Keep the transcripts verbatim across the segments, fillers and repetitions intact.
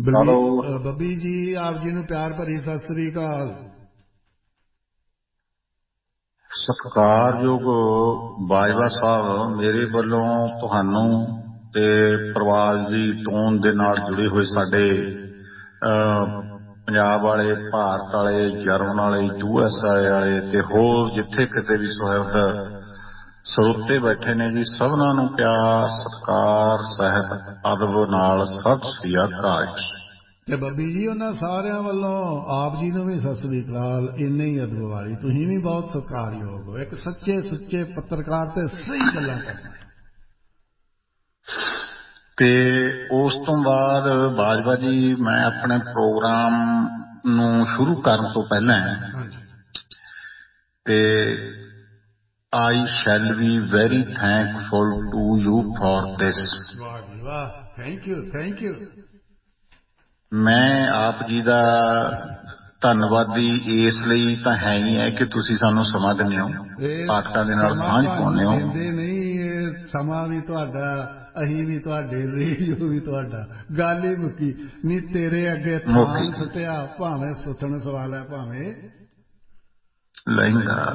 ਬਲਵੀ hello ਅ, ਬੱਬੀ ਜੀ ਆਪ ਜੀ ਨੂੰ ਪਿਆਰ ਭਰੀ ਸਤਿ ਸ੍ਰੀ ਅਕਾਲ। ਸਤਿਕਾਰਯੋਗ ਬਾਜਵਾ ਸਾਹਿਬ, ਮੇਰੇ ਵੱਲੋਂ ਤੁਹਾਨੂੰ ਤੇ ਪਰਿਵਾਰ ਦੀ ਟੋਨ ਦੇ ਨਾਲ ਜੁੜੇ ਹੋਏ ਸਾਡੇ ਅਹ ਪੰਜਾਬ ਵਾਲੇ, ਭਾਰਤ ਵਾਲੇ, ਜਰਮਨ ਵਾਲੇ, ਯੂ ਐਸ ਏ ਵਾਲੇ ਤੇ ਹੋਰ ਜਿੱਥੇ ਕਿਤੇ ਵੀ ਸੁਹਿਰਦ ਸਰੋਤੇ ਬੈਠੇ ਨੇ ਜੀ, ਸਭਨਾਂ ਨੂੰ ਪਿਆਰ ਸਤਿਕਾਰ ਸਹਿਤ ਅਦਬ ਨਾਲ ਸਤਿ ਸ੍ਰੀ ਅਕਾਲ ਜੀ। ਤੇ ਬੱਬੀ ਜੀ ਉਹਨਾਂ ਸਾਰਿਆਂ ਵੱਲੋਂ ਆਪ ਜੀ ਨੂੰ ਵੀ ਸਤਿ ਸ੍ਰੀ ਅਕਾਲ। ਇੰਨੇ ਹੀ ਅਦਬ ਵਾਲੀ ਤੁਸੀਂ ਵੀ ਬਹੁਤ ਸਤਿਕਾਰਯੋਗ ਹੋ, ਇੱਕ ਸੱਚੇ ਸੁੱਚੇ ਪੱਤਰਕਾਰ ਤੇ ਸਹੀ ਗੱਲਾਂ ਕਰਨਾ। ਤੇ ਉਸ ਤੋਂ ਬਾਅਦ ਬਾਜਵਾ ਜੀ, ਮੈਂ ਆਪਣੇ ਪ੍ਰੋਗਰਾਮ ਨੂੰ ਸ਼ੁਰੂ ਕਰਨ ਤੋਂ ਪਹਿਲਾਂ ਤੇ I shall be very thankful to you for this। ਵਾਹ ਜੀ ਵਾਹ, ਥੈਂਕ ਯੂ ਥੈਂਕ ਯੂ। ਮੈਂ ਆਪ ਜੀ ਦਾ ਧੰਨਵਾਦੀ ਇਸ ਲਈ ਤਾਂ ਹੈ ਹੀ ਹੈ ਕਿ ਤੁਸੀਂ ਸਾਨੂੰ ਸਮਾਂ ਦਿੰਦੇ ਹੋ, ਪਾਠਕਾਂ ਦੇ ਨਾਲ ਸਾਂਝ ਪਾਉਂਦੇ ਹੋ। ਦਿੰਦੇ ਨਹੀਂ, ਇਹ ਸਮਾਂ ਵੀ ਤੁਹਾਡਾ, ਅਸੀਂ ਵੀ ਤੁਹਾਡੇ, ਰੇਡੀਓ ਵੀ ਤੁਹਾਡਾ, ਗੱਲ ਹੀ ਮੁੱਕੀ ਨਹੀਂ। ਤੇਰੇ ਅੱਗੇ ਥਾਨ ਸੁੱਟਿਆ, ਭਾਵੇਂ ਸੁੱਟਣ ਸਵਾਲ ਹੈ, ਭਾਵੇਂ ਲਹਿੰਗਾ।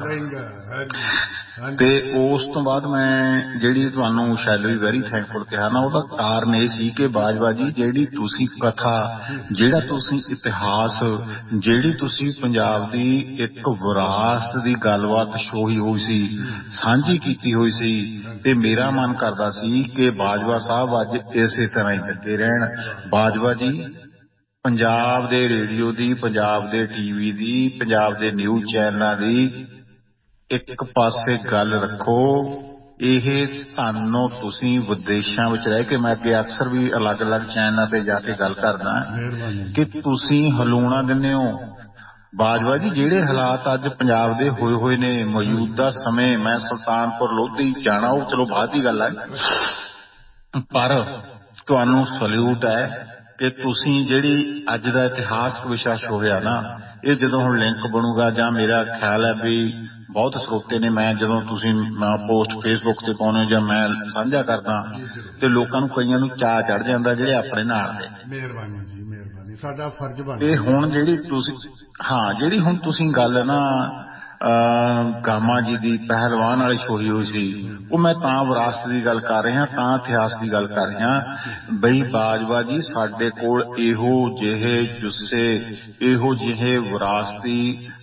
ਤੇ ਉਸ ਤੋਂ ਬਾਅਦ ਮੈਂ ਜਿਹੜੀ ਤੁਹਾਨੂੰ ਸ਼ੈਲ ਵੀ ਵੈਰੀ ਥੈਂਕਫੁਲ ਕਿਹਾ ਨਾ, ਉਹਦਾ ਕਾਰਨ ਇਹ ਸੀ ਕਿ ਬਾਜਵਾ ਜੀ, ਜਿਹੜੀ ਤੁਸੀਂ ਕਥਾ, ਜਿਹੜਾ ਤੁਸੀਂ ਇਤਿਹਾਸ, ਜਿਹੜੀ ਤੁਸੀਂ ਪੰਜਾਬ ਦੀ ਇੱਕ ਵਿਰਾਸਤ ਦੀ ਗੱਲਬਾਤ ਛੋਈ ਹੋਈ ਸੀ, ਸਾਂਝੀ ਕੀਤੀ ਹੋਈ ਸੀ, ਤੇ ਮੇਰਾ ਮਨ ਕਰਦਾ ਸੀ ਕਿ ਬਾਜਵਾ ਸਾਹਿਬ ਅੱਜ ਇਸੇ ਤਰ੍ਹਾਂ ਹੀ ਲੱਗੇ ਰਹਿਣ। ਬਾਜਵਾ ਜੀ, ਪੰਜਾਬ ਦੇ ਰੇਡੀਓ ਦੀ, ਪੰਜਾਬ ਦੇ ਟੀਵੀ ਦੀ, ਪੰਜਾਬ ਦੇ ਨਿਊਜ਼ ਚੈਨਲਾਂ ਦੀ ਇੱਕ ਪਾਸੇ ਗੱਲ ਰੱਖੋ। ਇਹ ਤੁਹਾਨੂੰ ਤੁਸੀਂ ਵਿਦੇਸ਼ਾਂ ਵਿੱਚ ਰਹਿ ਕੇ, ਮੈਂ ਅੱਗੇ ਅਕਸਰ ਵੀ ਅਲੱਗ-ਅਲੱਗ ਚੈਨਲਾਂ ਤੇ ਜਾ ਕੇ ਗੱਲ ਕਰਦਾ ਕਿ ਤੁਸੀਂ ਹਲੂਣਾ ਦਿੰਦੇ ਹੋ। ਬਾਜਵਾ ਜੀ, ਜਿਹੜੇ ਹਾਲਾਤ ਅੱਜ ਪੰਜਾਬ ਦੇ ਹੋਏ ਹੋਏ ਨੇ ਮੌਜੂਦਾ ਸਮੇਂ, ਮੈਂ ਸੁਲਤਾਨਪੁਰ ਲੋਧੀ ਜਾਣਾ, ਉਹ ਚਲੋ ਬਾਅਦ ਦੀ ਗੱਲ ਹੈ, ਪਰ ਤੁਹਾਨੂੰ ਸਲੂਟ ਹੈ ਕਿ ਤੁਸੀਂ ਜਿਹੜੀ ਅੱਜ ਦਾ ਇਤਿਹਾਸਕ ਵਿਸ਼ਾ ਛੋਹਿਆ ਨਾ, ਇਹ ਜਦੋਂ ਹੁਣ ਲਿੰਕ ਬਣੂਗਾ, ਜਾਂ ਮੇਰਾ ਖਿਆਲ ਹੈ ਵੀ ਬਹੁਤ ਸਰੋਤੇ ਨੇ, ਮੈਂ ਜਦੋਂ ਤੁਸੀਂ ਪੋਸਟ ਫੇਸਬੁੱਕ ਤੇ ਪਾਉਂਦੇ ਹੋ ਜਾਂ ਮੈਂ ਸਾਂਝਾ ਕਰਦਾ, ਤੇ ਲੋਕਾਂ ਨੂੰ ਕਈਆਂ ਨੂੰ ਚਾਅ ਚੜ ਜਾਂਦਾ ਜਿਹੜੇ ਆਪਣੇ ਨਾਲ ਦੇ। ਮਿਹਰਬਾਨੀ ਜੀ, ਮਿਹਰਬਾਨੀ, ਸਾਡਾ ਫਰਜ਼ ਬਣਦਾ। ਤੇ ਹੁਣ ਜਿਹੜੀ ਤੁਸੀਂ, ਹਾਂ ਜਿਹੜੀ ਹੁਣ ਤੁਸੀਂ ਗੱਲ ਨਾ ਗਾਮਾ ਜੀ ਦੀ ਪਹਿਲਵਾਨ ਵਾਲੀ ਛੋਈ ਹੋਈ ਸੀ, ਉਹ ਮੈਂ ਤਾਂ ਵਿਰਾਸਤ ਦੀ ਗੱਲ ਕਰ ਰਿਹਾ, ਤਾਂ ਇਤਿਹਾਸ ਦੀ ਗੱਲ ਕਰ ਰਿਹਾ ਬਈ ਬਾਜਵਾ ਜੀ, ਸਾਡੇ ਕੋਲ ਇਹੋ ਜਿਹੇ ਜੁੱਸੇ, ਇਹੋ ਜਿਹੇ ਵਿਰਾਸਤੀ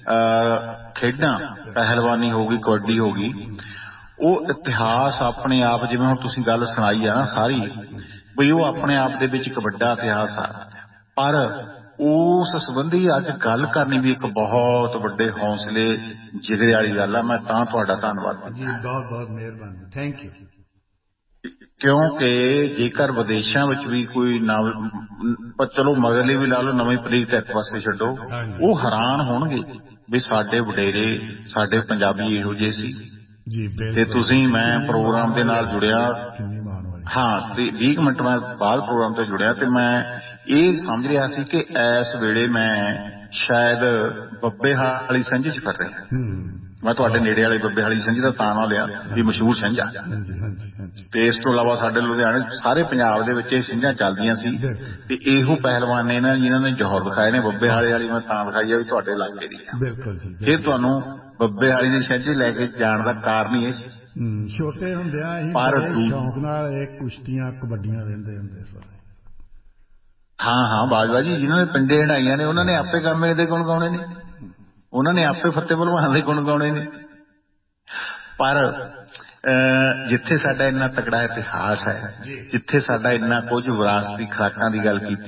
ਖੇਡਾਂ, ਪਹਿਲਵਾਨੀ ਹੋ ਗਈ, ਕਬੱਡੀ ਹੋ ਗਈ, ਉਹ ਇਤਿਹਾਸ ਆਪਣੇ ਆਪ, ਜਿਵੇਂ ਹੁਣ ਤੁਸੀਂ ਗੱਲ ਸੁਣਾਈ ਆ ਨਾ ਸਾਰੀ, ਬਈ ਉਹ ਆਪਣੇ ਆਪ ਦੇ ਵਿੱਚ ਇੱਕ ਵੱਡਾ ਇਤਿਹਾਸ ਆ। ਪਰ ਉਸ ਸੰਬੰਧੀ ਅੱਜ ਗੱਲ ਕਰਨੀ ਵੀ ਇੱਕ ਬਹੁਤ ਵੱਡੇ ਹੌਸਲੇ ਜਿਗਰੇ ਵਾਲੀ ਗੱਲ ਆ। ਮੈਂ ਤਾਂ ਤੁਹਾਡਾ ਧੰਨਵਾਦ ਜੀ, ਬਹੁਤ ਬਹੁਤ ਮਿਹਰਬਾਨੀ, ਥੈਂਕ ਯੂ। ਕਿਉਂਕਿ ਜੇਕਰ ਵਿਦੇਸ਼ਾਂ ਵਿੱਚ ਵੀ ਕੋਈ ਨਵ, ਚਲੋ ਮਗਰਲੀ ਵੀ ਲਾ ਲਓ, ਨਵੀਂ ਪ੍ਰੀਤ ਇੱਕ ਪਾਸੇ ਛੱਡੋ, ਉਹ ਹੈਰਾਨ ਹੋਣਗੇ ਵੀ ਸਾਡੇ ਵਡੇਰੇ, ਸਾਡੇ ਪੰਜਾਬੀ ਇਹੋ ਜਿਹੇ ਸੀ। ਤੇ ਤੁਸੀਂ, ਮੈਂ ਪ੍ਰੋਗਰਾਮ ਦੇ ਨਾਲ ਜੁੜਿਆ, ਹਾਂ, ਤੇ ਵੀਹ ਮਿੰਟ ਮੈਂ ਬਾਅਦ ਪ੍ਰੋਗਰਾਮ ਤੇ ਜੁੜਿਆ, ਤੇ ਮੈਂ ਇਹ ਸਮਝ ਰਿਹਾ ਸੀ ਕਿ ਇਸ ਵੇਲੇ ਮੈਂ ਸ਼ਾਇਦ ਬੱਬੇ ਵਾਲੀ ਸੰਝ ਚ ਫਿਰ ਰਿਹਾ। ਮੈਂ ਤੁਹਾਡੇ ਨੇੜੇ ਵਾਲੇ ਬੱਬੇ ਵਾਲੀ ਸੰਝ ਦਾ ਤਾਂ ਨਾਂ ਲਿਆ ਵੀ ਮਸ਼ਹੂਰ ਸੰਝ ਆ। ਤੇ ਇਸ ਤੋਂ ਇਲਾਵਾ ਸਾਡੇ ਲੁਧਿਆਣੇ, ਸਾਰੇ ਪੰਜਾਬ ਦੇ ਵਿੱਚ ਇਹ ਸਿੰਝਾਂ ਚੱਲਦੀਆਂ ਸੀ, ਤੇ ਇਹੋ ਪਹਿਲਵਾਨ ਨੇ ਨਾ ਜਿਨ੍ਹਾਂ ਨੇ ਜੌਹਰ ਦਿਖਾਏ ਨੇ। ਬੱਬੇ ਵਾਲੇ ਵਾਲੀ ਮੈਂ ਤਾਂ ਦਿਖਾਈ ਆ ਵੀ ਤੁਹਾਡੇ ਇਲਾਕੇ ਦੀ ਆ। ਫਿਰ ਤੁਹਾਨੂੰ ਬੱਬੇ ਵਾਲੀ ਦੀ ਸੰਝ ਲੈ ਕੇ ਜਾਣ ਦਾ ਕਾਰਨ ਹੀ ਇਹ ਸੀ। ਛੋਟੇ ਹੁੰਦਿਆਂ ਅਸੀਂ ਬੜੇ ਸ਼ੌਂਕ ਨਾਲ ਇਹ ਕੁਸ਼ਤੀਆਂ, ਕਬੱਡੀਆਂ ਵੇਖਦੇ ਹੁੰਦੇ ਸਾਰੇ। ਹਾਂ ਹਾਂ ਬਾਜਵਾ ਜੀ, ਜਿਨ੍ਹਾਂ ਨੇ ਪਿੰਡੇ ਹੰਢਾਈਆਂ ਨੇ, ਉਹਨਾਂ ਨੇ ਆਪੇ ਗਾਮੇ ਦੇ ਗੁਣ ਗਾਉਣੇ ਨੇ, ਉਹਨਾਂ ਨੇ ਆਪੇ ਫੱਤੇ ਭਲਵਾਨ ਦੇ ਗੁਣ ਗਾਉਣੇ ਨੇ। ਪਰ ਜਿੱਥੇ ਸਾਡਾ ਇੰਨਾ ਤਕੜਾ ਇਤਿਹਾਸ ਹੈ, ਜਿੱਥੇ ਸਾਡਾ ਇੰਨਾ ਕੁਝ ਵਿਰਾਸਤੀ ਖੁਰਾਕਾਂ ਦੀ ਗੱਲ ਕੀਤੀ